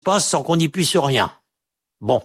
passe sans qu'on n'y puisse rien. Bon.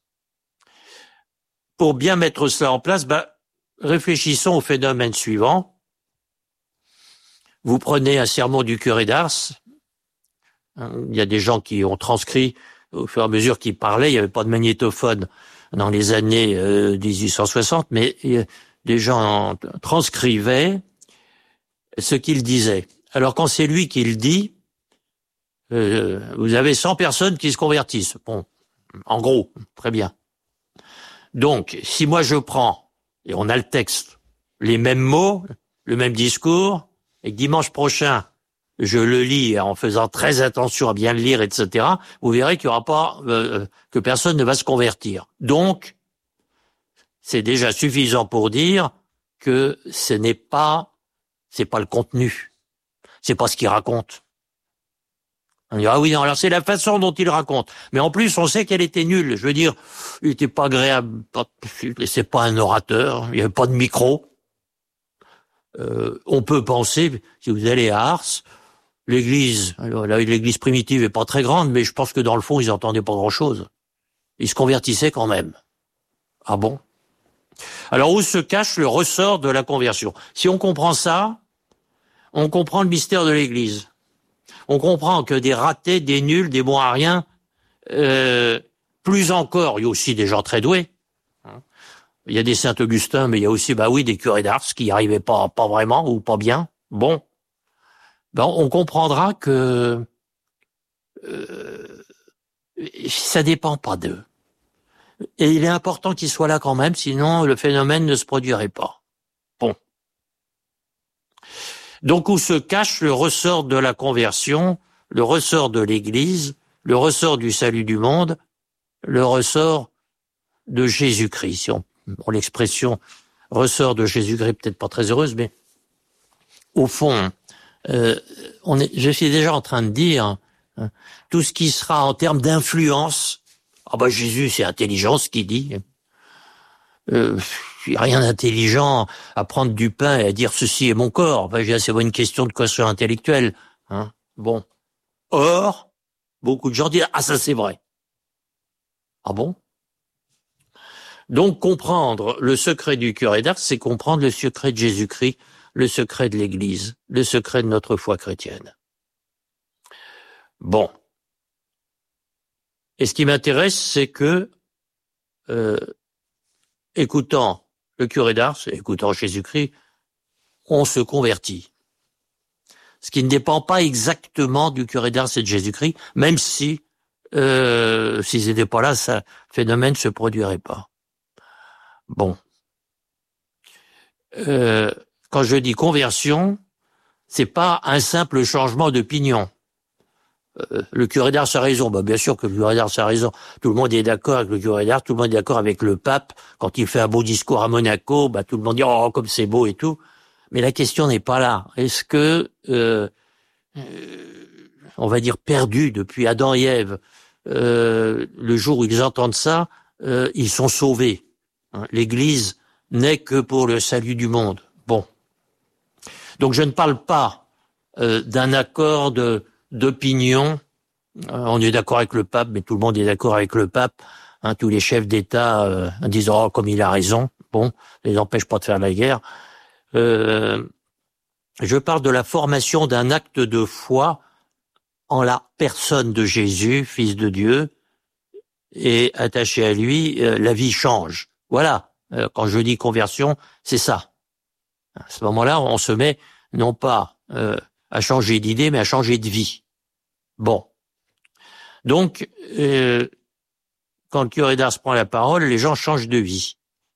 Pour bien mettre cela en place, réfléchissons au phénomène suivant. Vous prenez un sermon du curé d'Ars. Il y a des gens qui ont transcrit au fur et à mesure qu'ils parlaient. Il n'y avait pas de magnétophone dans les années 1860, mais des gens transcrivaient ce qu'il disait. Alors quand c'est lui qui le dit, vous avez 100 personnes qui se convertissent. Bon, en gros, très bien. Donc, si moi je prends, et on a le texte, les mêmes mots, le même discours, et que dimanche prochain, je le lis en faisant très attention à bien le lire, etc., vous verrez qu'il y aura pas, que personne ne va se convertir. Donc, c'est déjà suffisant pour dire que c'est pas le contenu. C'est pas ce qu'il raconte. On dit, ah oui, non, alors c'est la façon dont il raconte. Mais en plus, on sait qu'elle était nulle. Je veux dire, il était pas agréable. C'est pas un orateur. Il y avait pas de micro. On peut penser, si vous allez à Ars, l'église primitive est pas très grande, mais je pense que dans le fond, ils entendaient pas grand chose. Ils se convertissaient quand même. Ah bon? Alors, où se cache le ressort de la conversion? Si on comprend ça, on comprend le mystère de l'église. On comprend que des ratés, des nuls, des bons à rien, plus encore, il y a aussi des gens très doués. Il y a des Saint-Augustin, mais il y a aussi, des curés d'Ars qui n'y arrivaient pas vraiment ou pas bien. Bon, on comprendra que ça dépend pas d'eux. Et il est important qu'ils soient là quand même, sinon le phénomène ne se produirait pas. Bon. Donc, où se cache le ressort de la conversion, le ressort de l'Église, le ressort du salut du monde, le ressort de Jésus-Christ. Si on l'expression ressort de Jésus-Christ, peut-être pas très heureuse, mais au fond, je suis déjà en train de dire tout ce qui sera en termes d'influence. Jésus, c'est intelligent ce qu'il dit. Il n'y a rien d'intelligent à prendre du pain et à dire ceci est mon corps. C'est pas une question de question intellectuelle. Bon. Or, beaucoup de gens disent ça c'est vrai. Ah bon? Donc comprendre le secret du curé d'Ars, c'est comprendre le secret de Jésus-Christ, le secret de l'Église, le secret de notre foi chrétienne. Bon. Et ce qui m'intéresse, c'est que écoutant le curé d'Ars, écoutant Jésus-Christ, on se convertit. Ce qui ne dépend pas exactement du curé d'Ars et de Jésus-Christ, même si s'ils n'étaient pas là, ce phénomène ne se produirait pas. Bon. Quand je dis conversion, c'est pas un simple changement d'opinion. Le curé d'Ars a raison. Bien sûr que le curé d'Ars a raison. Tout le monde est d'accord avec le curé d'Ars, tout le monde est d'accord avec le pape. Quand il fait un beau discours à Monaco, tout le monde dit « Oh, comme c'est beau » et tout. Mais la question n'est pas là. Est-ce que, on va dire perdu depuis Adam et Ève, le jour où ils entendent ça, ils sont sauvés. L'Église n'est que pour le salut du monde. Bon. Donc je ne parle pas d'un accord d'opinion. On est d'accord avec le pape, mais tout le monde est d'accord avec le pape. Tous les chefs d'État disent « Oh, comme il a raison ». Bon, ça les empêche pas de faire la guerre. Je parle de la formation d'un acte de foi en la personne de Jésus, Fils de Dieu, et attaché à lui, la vie change. Voilà, quand je dis conversion, c'est ça. À ce moment-là, on se met non pas à changer d'idée, mais à changer de vie. Bon. Donc, quand le curé d'Ars prend la parole, les gens changent de vie.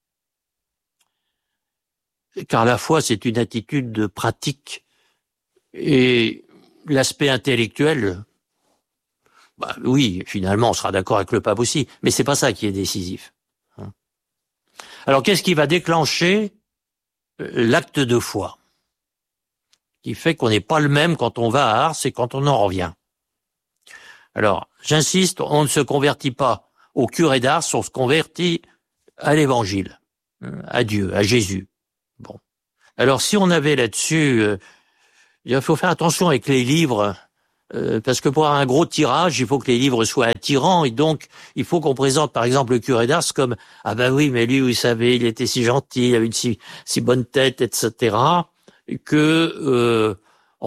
Car la foi, c'est une attitude de pratique. Et l'aspect intellectuel, oui, finalement, on sera d'accord avec le pape aussi, mais c'est pas ça qui est décisif. Alors, qu'est-ce qui va déclencher l'acte de foi? Qui fait qu'on n'est pas le même quand on va à Ars et quand on en revient. Alors, j'insiste, on ne se convertit pas au curé d'Ars, on se convertit à l'Évangile, à Dieu, à Jésus. Bon. Alors, si on avait là-dessus, il faut faire attention avec les livres parce que pour avoir un gros tirage, il faut que les livres soient attirants, et donc il faut qu'on présente par exemple le curé d'Ars comme ah ben oui, mais lui, vous savez, il était si gentil, il avait une si bonne tête, etc. que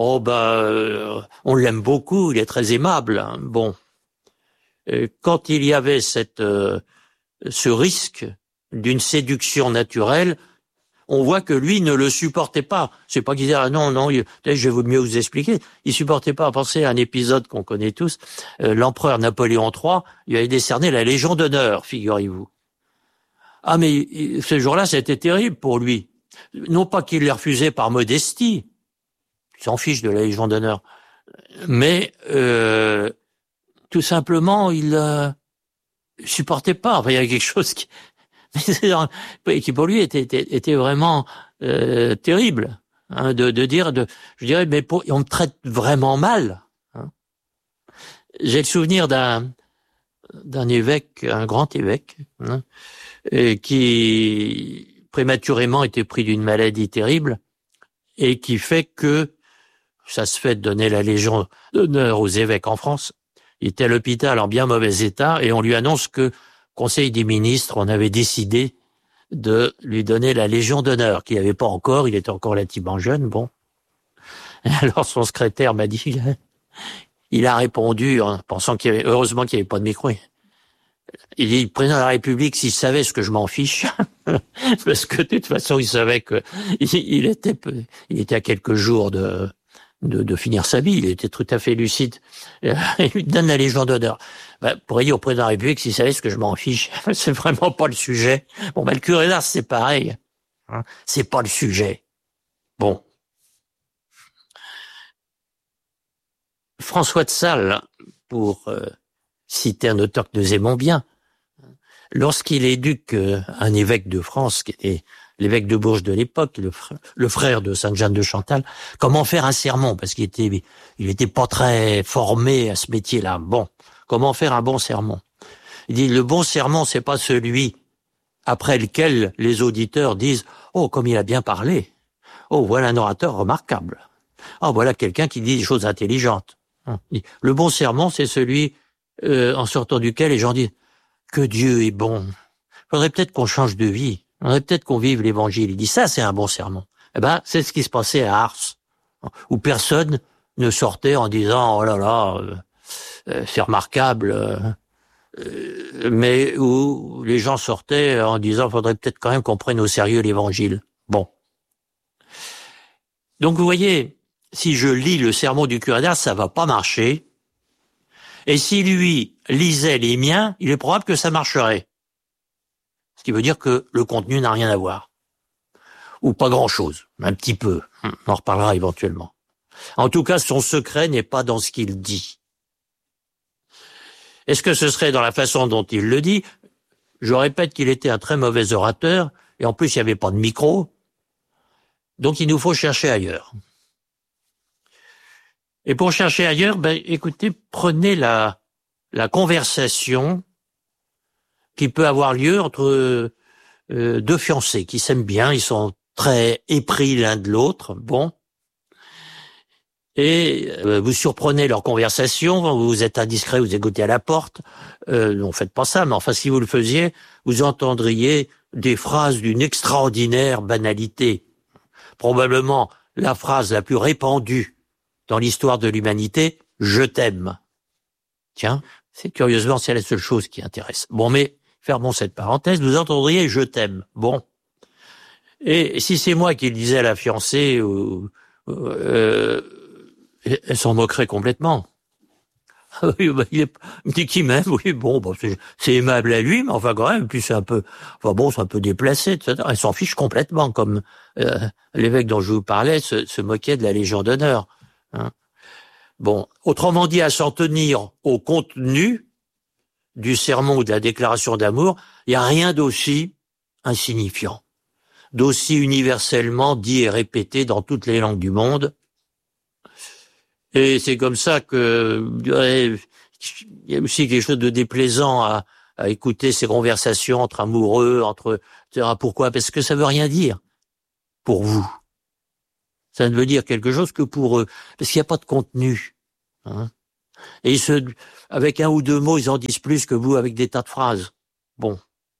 on l'aime beaucoup, il est très aimable. Hein. Bon, quand il y avait ce risque d'une séduction naturelle, on voit que lui ne le supportait pas. C'est pas qu'il disait ah non, je vais mieux vous expliquer. Il supportait pas. Pensez à un épisode qu'on connaît tous. L'empereur Napoléon III lui avait décerné la Légion d'honneur, figurez-vous. Ah mais ce jour-là, c'était terrible pour lui. Non pas qu'il l'ait refusé par modestie, il s'en fiche de la Légion d'honneur, mais tout simplement il supportait pas. Enfin, il y avait quelque chose qui pour lui était vraiment terrible, hein, de dire, je dirais, mais on me traite vraiment mal. Hein. J'ai le souvenir d'un évêque, un grand évêque, hein, qui prématurément était pris d'une maladie terrible et qui fait que ça se fait de donner la Légion d'honneur aux évêques en France. Il était à l'hôpital en bien mauvais état et on lui annonce que Conseil des ministres, on avait décidé de lui donner la Légion d'honneur, qu'il n'avait pas encore, il était encore relativement jeune, bon. Alors son secrétaire m'a dit, il a répondu en pensant heureusement qu'il n'y avait pas de micro. Il dit, le président de la République, s'il savait ce que je m'en fiche, parce que de toute façon, il savait que il était à quelques jours de finir sa vie, il était tout à fait lucide. Il lui donne la Légion d'honneur. Pourrait dire au président de la République, s'il savait ce que je m'en fiche, c'est vraiment pas le sujet. Bon, le curé d'Ars, c'est pareil. Hein, c'est pas le sujet. Bon. François de Sales, pour citer un auteur que nous aimons bien, lorsqu'il éduque un évêque de France, qui était l'évêque de Bourges de l'époque, le frère de Sainte-Jeanne de Chantal, comment faire un sermon, parce qu'il était pas très formé à ce métier-là. Bon, comment faire un bon sermon? Il dit, le bon sermon, c'est pas celui après lequel les auditeurs disent, oh, comme il a bien parlé. Oh, voilà un orateur remarquable. Oh, voilà quelqu'un qui dit des choses intelligentes. Le bon sermon, c'est celui en sortant duquel les gens disent que Dieu est bon. Faudrait peut-être qu'on change de vie. Faudrait peut-être qu'on vive l'évangile. Il dit ça, c'est un bon sermon. Eh ben, c'est ce qui se passait à Ars, où personne ne sortait en disant oh là là, c'est remarquable, mais où les gens sortaient en disant faudrait peut-être quand même qu'on prenne au sérieux l'évangile. Bon. Donc vous voyez, si je lis le sermon du curé d'Ars, ça va pas marcher. Et si lui lisait les miens, il est probable que ça marcherait. Ce qui veut dire que le contenu n'a rien à voir. Ou pas grand-chose, un petit peu. On en reparlera éventuellement. En tout cas, son secret n'est pas dans ce qu'il dit. Est-ce que ce serait dans la façon dont il le dit? Je répète qu'il était un très mauvais orateur, et en plus il n'y avait pas de micro, donc il nous faut chercher ailleurs. Et pour chercher ailleurs, écoutez, prenez la conversation qui peut avoir lieu entre deux fiancés qui s'aiment bien, ils sont très épris l'un de l'autre, bon. Et vous surprenez leur conversation, vous êtes indiscret, vous écoutez à la porte. Non, faites pas ça, mais enfin, si vous le faisiez, vous entendriez des phrases d'une extraordinaire banalité. Probablement la phrase la plus répandue dans l'histoire de l'humanité, « Je t'aime ». Tiens, curieusement, c'est la seule chose qui intéresse. Bon, mais fermons cette parenthèse, vous entendriez « Je t'aime ». Bon. Et si c'est moi qui le disais à la fiancée, elle s'en moquerait complètement. Oui, il me dit qu'il m'aime, oui, bon, c'est aimable à lui, mais enfin quand même, puis c'est un peu déplacé, etc. Elle s'en fiche complètement, comme l'évêque dont je vous parlais se moquait de la Légion d'honneur. Hein. Bon, autrement dit, à s'en tenir au contenu du sermon ou de la déclaration d'amour, il n'y a rien d'aussi insignifiant, d'aussi universellement dit et répété dans toutes les langues du monde. Et c'est comme ça que il y a aussi quelque chose de déplaisant à écouter ces conversations entre amoureux, etc. Pourquoi? Parce que ça veut rien dire pour vous. Ça ne veut dire quelque chose que pour eux, parce qu'il n'y a pas de contenu. Hein. Et avec un ou deux mots, ils en disent plus que vous avec des tas de phrases. Bon.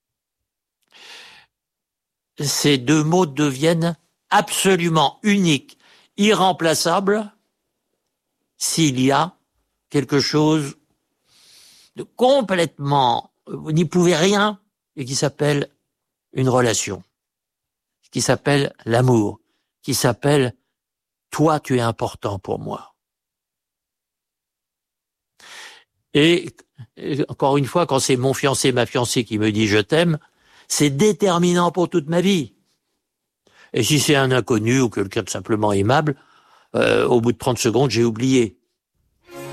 Ces deux mots deviennent absolument uniques, irremplaçables, s'il y a quelque chose de complètement, vous n'y pouvez rien, et qui s'appelle une relation, qui s'appelle l'amour, qui s'appelle toi, tu es important pour moi. Et encore une fois, quand c'est mon fiancé, ma fiancée qui me dit je t'aime, c'est déterminant pour toute ma vie. Et si c'est un inconnu ou quelqu'un de simplement aimable, au bout de 30 secondes, j'ai oublié.